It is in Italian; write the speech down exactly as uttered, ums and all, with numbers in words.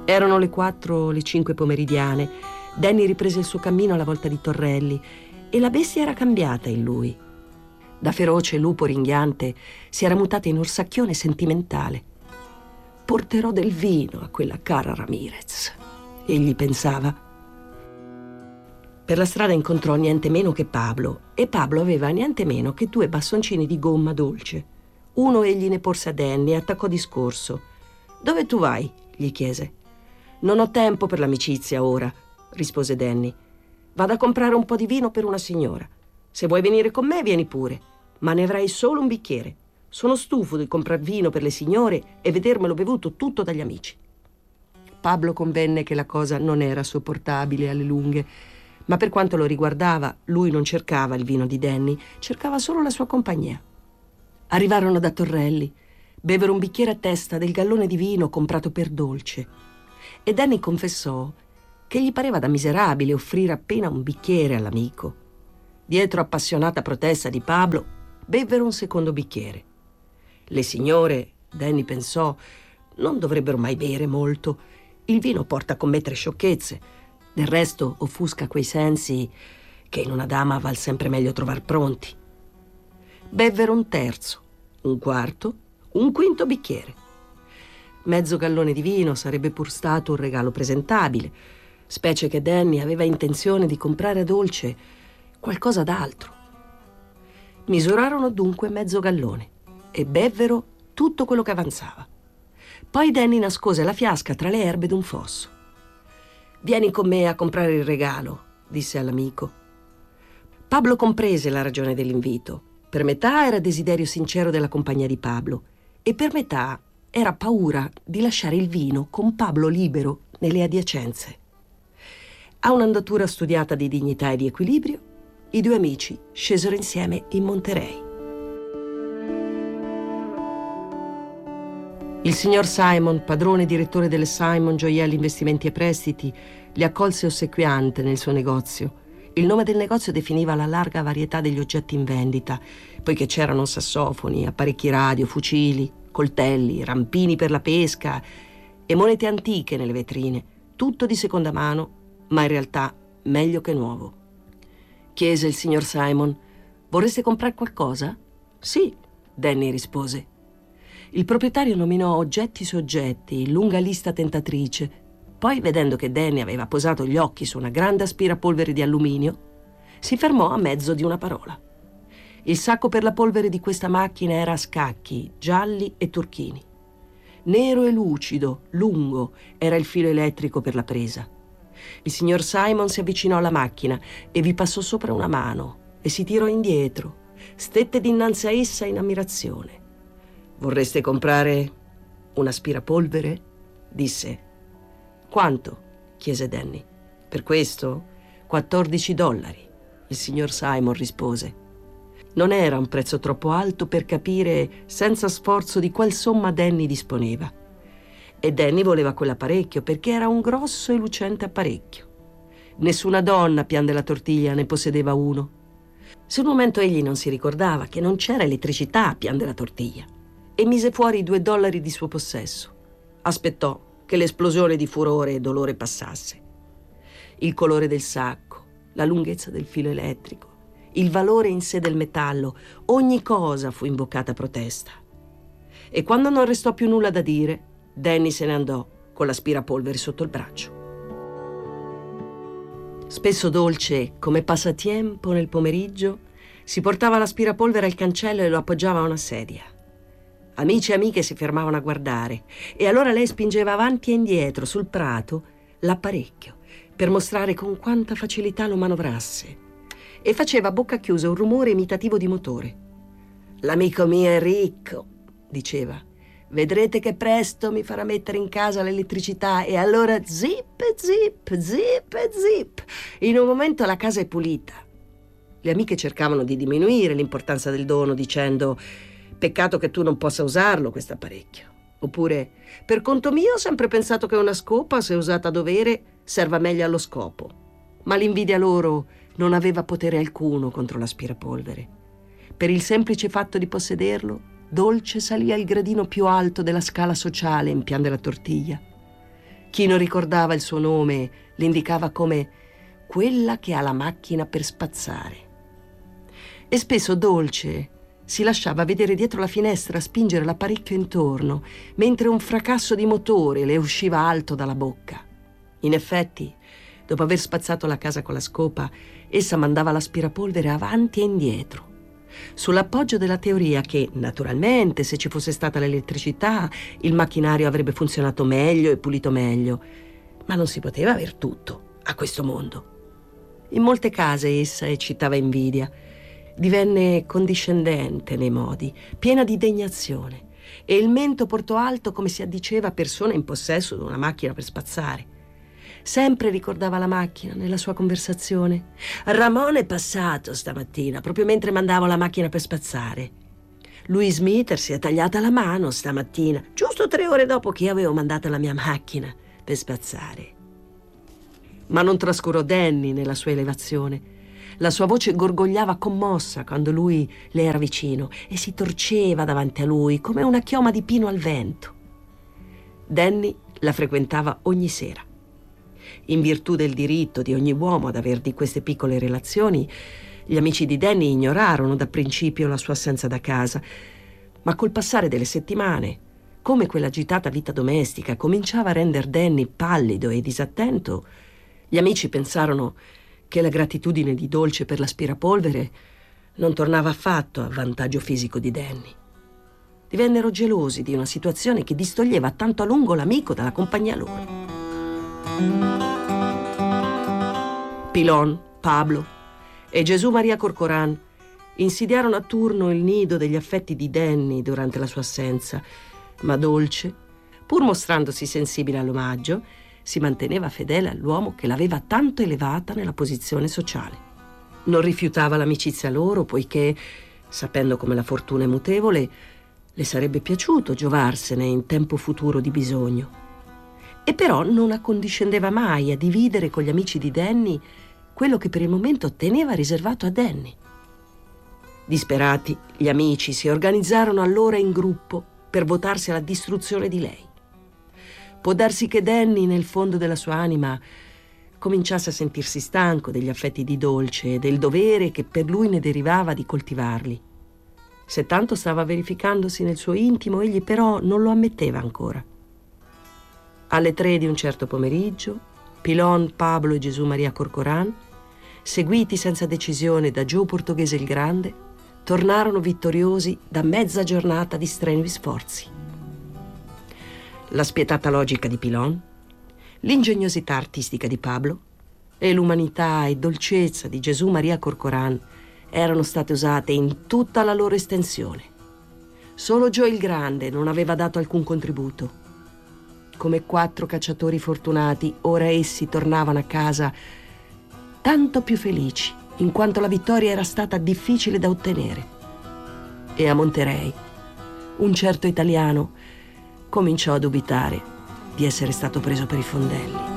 Erano le quattro o le cinque pomeridiane. Danny riprese il suo cammino alla volta di Torrelli e la bestia era cambiata in lui. Da feroce lupo ringhiante si era mutata in orsacchione sentimentale. Porterò del vino a quella cara Ramirez, egli pensava. Per la strada incontrò niente meno che Pablo, e Pablo aveva niente meno che due bastoncini di gomma dolce. Uno egli ne porse a Danny e attaccò discorso. «Dove tu vai?» gli chiese. «Non ho tempo per l'amicizia ora», rispose Danny. «Vado a comprare un po' di vino per una signora. Se vuoi venire con me, vieni pure, ma ne avrai solo un bicchiere. Sono stufo di comprar vino per le signore e vedermelo bevuto tutto dagli amici». Pablo convenne che la cosa non era sopportabile alle lunghe, ma per quanto lo riguardava, lui non cercava il vino di Danny, cercava solo la sua compagnia. Arrivarono da Torrelli, bevero un bicchiere a testa del gallone di vino comprato per dolce, e Danny confessò che gli pareva da miserabile offrire appena un bicchiere all'amico. Dietro appassionata protesta di Pablo, bevvero un secondo bicchiere. Le signore, Danny pensò, non dovrebbero mai bere molto. Il vino porta a commettere sciocchezze. Del resto offusca quei sensi che in una dama val sempre meglio trovar pronti. Bevvero un terzo, un quarto, un quinto bicchiere. Mezzo gallone di vino sarebbe pur stato un regalo presentabile, specie che Danny aveva intenzione di comprare a dolce qualcosa d'altro. Misurarono dunque mezzo gallone e bevvero tutto quello che avanzava. Poi Danny nascose la fiasca tra le erbe d'un fosso. «Vieni con me a comprare il regalo», disse all'amico. Pablo comprese la ragione dell'invito. Per metà era desiderio sincero della compagnia di Pablo e per metà era paura di lasciare il vino con Pablo libero nelle adiacenze. A un'andatura studiata di dignità e di equilibrio, i due amici scesero insieme in Monterey. Il signor Simon, padrone e direttore delle Simon Gioielli Investimenti e Prestiti, li accolse ossequiante nel suo negozio. Il nome del negozio definiva la larga varietà degli oggetti in vendita, poiché c'erano sassofoni, apparecchi radio, fucili, coltelli, rampini per la pesca e monete antiche nelle vetrine, tutto di seconda mano, ma in realtà meglio che nuovo. Chiese il signor Simon: «Vorreste comprare qualcosa?» «Sì», Danny rispose. Il proprietario nominò oggetti su oggetti, lunga lista tentatrice. Poi, vedendo che Danny aveva posato gli occhi su una grande aspirapolvere di alluminio, si fermò a mezzo di una parola. Il sacco per la polvere di questa macchina era a scacchi, gialli e turchini. Nero e lucido, lungo, era il filo elettrico per la presa. Il signor Simon si avvicinò alla macchina e vi passò sopra una mano e si tirò indietro. Stette dinanzi a essa in ammirazione. «Vorreste comprare un aspirapolvere?» disse. «Quanto?» chiese Danny. «Per questo? quattordici dollari», il signor Simon rispose. Non era un prezzo troppo alto per capire senza sforzo di qual somma Danny disponeva. E Danny voleva quell'apparecchio perché era un grosso e lucente apparecchio. Nessuna donna a Pian della Tortiglia ne possedeva uno. Se un momento egli non si ricordava che non c'era elettricità a Pian della Tortiglia e mise fuori i due dollari di suo possesso. Aspettò che l'esplosione di furore e dolore passasse. Il colore del sacco, la lunghezza del filo elettrico, il valore in sé del metallo, ogni cosa fu invocata a protesta. E quando non restò più nulla da dire, Danny se ne andò con l'aspirapolvere sotto il braccio. Spesso dolce, come passatempo nel pomeriggio, si portava l'aspirapolvere al cancello e lo appoggiava a una sedia. Amici e amiche si fermavano a guardare e allora lei spingeva avanti e indietro sul prato l'apparecchio per mostrare con quanta facilità lo manovrasse e faceva a bocca chiusa un rumore imitativo di motore. «L'amico mio è ricco», diceva. «Vedrete che presto mi farà mettere in casa l'elettricità e allora zip, zip, zip, zip. In un momento la casa è pulita». Le amiche cercavano di diminuire l'importanza del dono dicendo: «Peccato che tu non possa usarlo questo apparecchio». Oppure: «Per conto mio ho sempre pensato che una scopa, se usata a dovere, serva meglio allo scopo». Ma l'invidia loro non aveva potere alcuno contro l'aspirapolvere. Per il semplice fatto di possederlo, Dolce salì al gradino più alto della scala sociale in Pian della Tortiglia. Chi non ricordava il suo nome l'indicava come quella che ha la macchina per spazzare. E spesso Dolce si lasciava vedere dietro la finestra spingere l'apparecchio intorno, mentre un fracasso di motore le usciva alto dalla bocca. In effetti, dopo aver spazzato la casa con la scopa, essa mandava l'aspirapolvere avanti e indietro, sull'appoggio della teoria che, naturalmente, se ci fosse stata l'elettricità, il macchinario avrebbe funzionato meglio e pulito meglio. Ma non si poteva aver tutto a questo mondo. In molte case essa eccitava invidia. Divenne condiscendente nei modi, piena di degnazione, e il mento portò alto come si addiceva a persone in possesso di una macchina per spazzare. Sempre ricordava la macchina nella sua conversazione. Ramone è passato stamattina, proprio mentre mandavo la macchina per spazzare. Louis Smith si è tagliata la mano stamattina, giusto tre ore dopo che avevo mandato la mia macchina per spazzare. Ma non trascurò Danny nella sua elevazione. La sua voce gorgogliava commossa quando lui le era vicino e si torceva davanti a lui come una chioma di pino al vento. Danny la frequentava ogni sera. In virtù del diritto di ogni uomo ad aver di queste piccole relazioni, gli amici di Danny ignorarono da principio la sua assenza da casa, ma col passare delle settimane, come quell'agitata vita domestica cominciava a render Danny pallido e disattento, gli amici pensarono che la gratitudine di Dolce per l'aspirapolvere non tornava affatto a vantaggio fisico di Danny. Divennero gelosi di una situazione che distoglieva tanto a lungo l'amico dalla compagnia loro. Pilon, Pablo e Gesù Maria Corcoran insidiarono a turno il nido degli affetti di Danny durante la sua assenza, ma Dolce, pur mostrandosi sensibile all'omaggio, si manteneva fedele all'uomo che l'aveva tanto elevata nella posizione sociale. Non rifiutava l'amicizia loro, poiché, sapendo come la fortuna è mutevole, le sarebbe piaciuto giovarsene in tempo futuro di bisogno. E però non accondiscendeva mai a dividere con gli amici di Danny quello che per il momento teneva riservato a Danny. Disperati, gli amici si organizzarono allora in gruppo per votarsi alla distruzione di lei. Può darsi che Danny, nel fondo della sua anima, cominciasse a sentirsi stanco degli affetti di Dolce e del dovere che per lui ne derivava di coltivarli. Se tanto stava verificandosi nel suo intimo, egli però non lo ammetteva ancora. Alle tre di un certo pomeriggio, Pilon, Pablo e Gesù Maria Corcoran, seguiti senza decisione da Joe Portoghese il Grande, tornarono vittoriosi da mezza giornata di strenui sforzi. La spietata logica di Pilon, l'ingegnosità artistica di Pablo e l'umanità e dolcezza di Gesù Maria Corcoran erano state usate in tutta la loro estensione. Solo Joe il Grande non aveva dato alcun contributo. Come quattro cacciatori fortunati, ora essi tornavano a casa tanto più felici, in quanto la vittoria era stata difficile da ottenere. E a Monterey, un certo italiano cominciò a dubitare di essere stato preso per i fondelli.